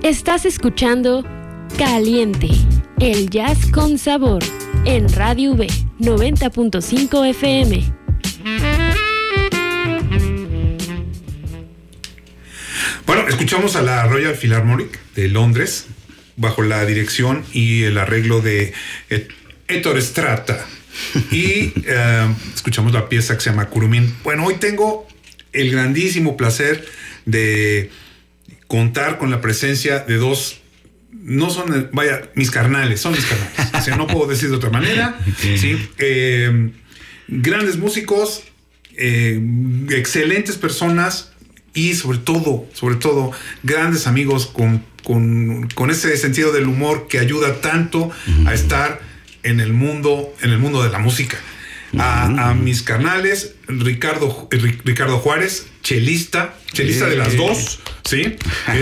Estás escuchando Caliente, el jazz con sabor, en Radio V 90.5 FM. Bueno, escuchamos a la Royal Philharmonic de Londres, bajo la dirección y el arreglo de Ettore Strata. Y escuchamos la pieza que se llama Curumín. Bueno, hoy tengo el grandísimo placer de contar con la presencia de dos, no son, vaya, mis carnales, son mis carnales. O sea, no puedo decir de otra manera. ¿Sí? Grandes músicos, excelentes personas y sobre todo, grandes amigos con ese sentido del humor que ayuda tanto a estar en el mundo de la música. A mis carnales, Ricardo Juárez, chelista de las dos, ¿sí?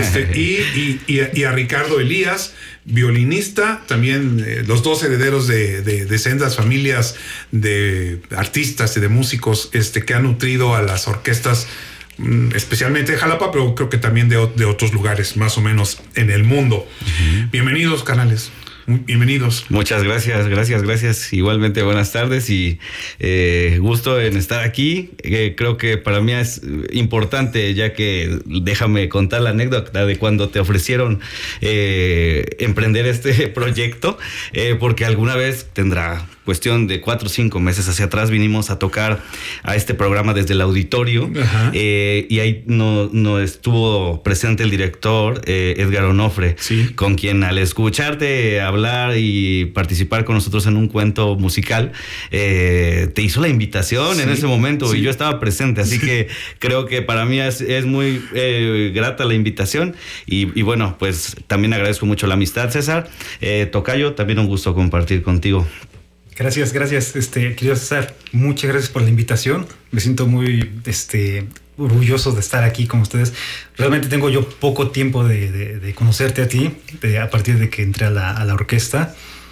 Y a Ricardo Elías, violinista, también los dos herederos de sendas familias de artistas y de músicos que han nutrido a las orquestas, especialmente de Jalapa, pero creo que también de otros lugares más o menos en el mundo. Bienvenidos, carnales. Bienvenidos. Muchas gracias. Igualmente, buenas tardes y gusto en estar aquí. Creo que para mí es importante, ya que déjame contar la anécdota de cuando te ofrecieron emprender este proyecto, porque alguna vez tendrá cuestión de 4 o 5 meses hacia atrás vinimos a tocar a este programa desde el auditorio. Y ahí no estuvo presente el director Edgar Onofre, sí, con quien al escucharte hablar y participar con nosotros en un cuento musical te hizo la invitación, sí, en ese momento, sí, y yo estaba presente, así que creo que para mí es muy grata la invitación y bueno, pues también agradezco mucho la amistad, César. Tocayo, también un gusto compartir contigo. Gracias, querido César, muchas gracias por la invitación. Me siento muy orgulloso de estar aquí con ustedes. Realmente tengo yo poco tiempo de conocerte a ti, a partir de que entré a la orquesta.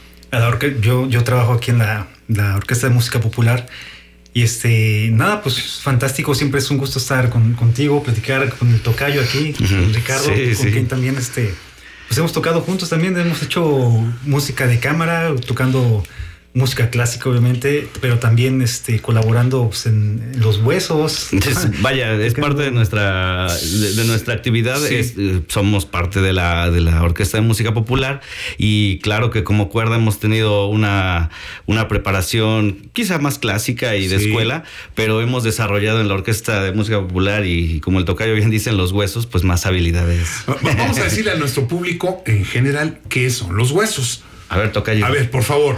Yo trabajo aquí en la Orquesta de Música Popular. Y nada, pues fantástico, siempre es un gusto estar contigo, platicar con el tocayo aquí, con Ricardo, con quien también pues hemos tocado juntos también, hemos hecho música de cámara, tocando música clásica, obviamente, pero también colaborando pues, en Los Huesos. Es parte de nuestra actividad. Sí. Somos parte de la Orquesta de Música Popular y claro que como cuerda hemos tenido una preparación quizá más clásica y de escuela, pero hemos desarrollado en la Orquesta de Música Popular y como el tocayo bien dice en Los Huesos, pues más habilidades. Vamos a decirle a nuestro público en general qué son los huesos. A ver, tocayo. A ver, por favor.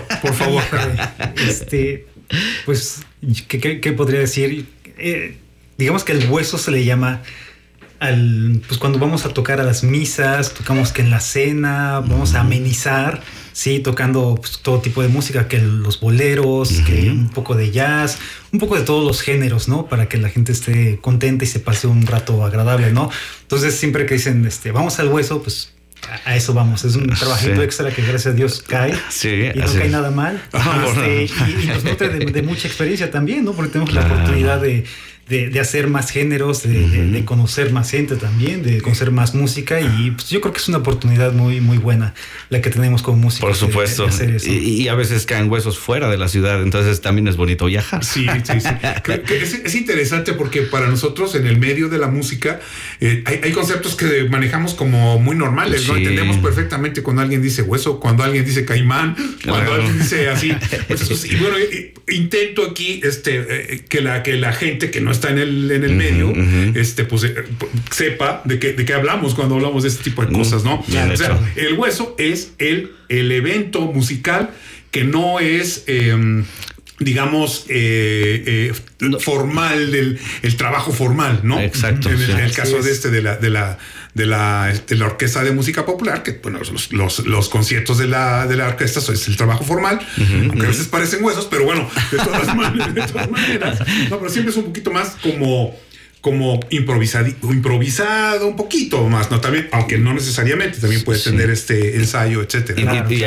Pues, ¿qué podría decir? Digamos que el hueso se le llama pues cuando vamos a tocar a las misas, tocamos que en la cena, vamos a amenizar, sí, tocando pues, todo tipo de música, que los boleros, que un poco de jazz, un poco de todos los géneros, ¿no? Para que la gente esté contenta y se pase un rato agradable, ¿no? Entonces, siempre que dicen, vamos al hueso, pues a eso vamos, es un trabajito extra que gracias a Dios cae, y no cae nada mal, y nos nutre de mucha experiencia también, ¿no? Porque tenemos la oportunidad de hacer más géneros, de conocer más gente también, de conocer más música y pues yo creo que es una oportunidad muy, muy buena la que tenemos como músicos. Por supuesto. De hacer eso. Y a veces caen huesos fuera de la ciudad, entonces también es bonito viajar. Sí. Creo que es interesante porque para nosotros en el medio de la música hay conceptos que manejamos como muy normales, sí, ¿no? Entendemos perfectamente cuando alguien dice hueso, cuando alguien dice caimán, cuando alguien dice así. Pues, y bueno, intento aquí que la gente que no está en el medio, pues sepa de qué hablamos cuando hablamos de este tipo de cosas, ¿no? Claro. O sea, el hueso es el evento musical que no es digamos formal, el trabajo formal, ¿no? Exacto. En el caso de la Orquesta de Música Popular, que bueno, los conciertos de la orquesta es el trabajo formal, aunque a veces parecen huesos, pero bueno, de todas maneras. No, pero siempre es un poquito más como improvisado un poquito más, ¿no? También, aunque no necesariamente, también puede tener ensayo, etcétera. Y